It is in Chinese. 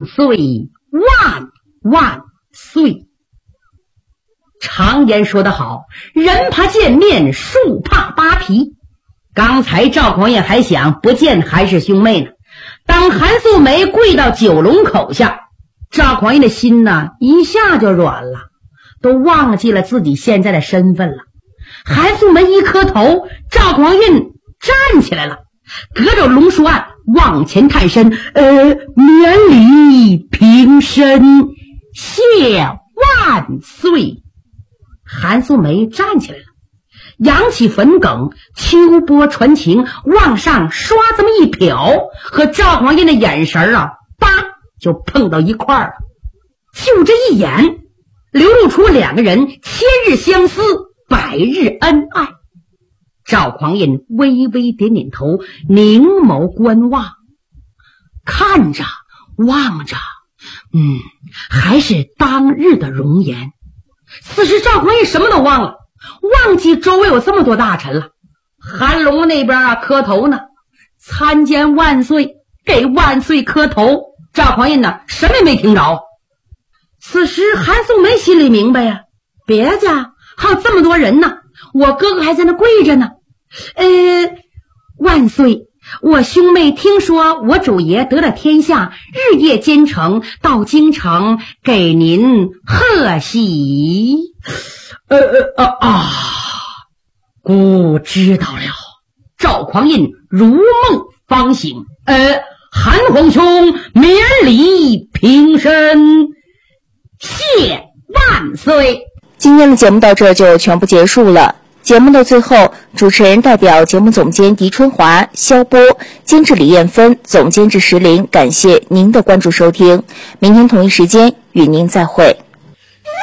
岁万万岁。常言说得好，人怕见面，树怕扒皮。刚才赵匡胤还想不见韩氏兄妹呢，当韩素梅跪到九龙口下，赵匡胤的心呢一下就软了，都忘记了自己现在的身份了。韩素梅一磕头，赵匡胤站起来了，隔着龙书案往前探身，免礼平身，谢万岁。韩素梅站起来了，扬起粉梗，秋波传情，往上刷这么一瞟，和赵匡胤的眼神啊，叭就碰到一块儿了。就这一眼，流露出两个人千日相思，百日恩爱。赵匡胤微微点点头，凝眸观望，看着望着，还是当日的容颜。此时赵匡胤什么都忘了，忘记周围有这么多大臣了。韩龙那边啊磕头呢，参见万岁，给万岁磕头。赵匡胤呢什么也没听着。此时韩素梅心里明白呀，别家还有这么多人呢，我哥哥还在那跪着呢。万岁，我兄妹听说我主爷得了天下，日夜兼程到京城给您贺喜。姑知道了。赵匡胤如梦方醒，韩皇兄免礼平身，谢万岁。 今天的节目到这就全部结束了。节目的最后，主持人代表节目总监狄春华、肖波、监制李艳芬、总监制石林，感谢您的关注收听。明天同一时间与您再会。